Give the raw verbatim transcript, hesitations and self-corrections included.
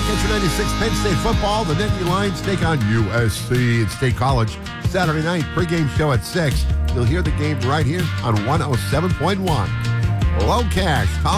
Catch ninety-six Penn State football. The Nittany Lions take on U S C at State College. Saturday night, pregame show at six. You'll hear the game right here on one oh seven point one. Low Cash. Tom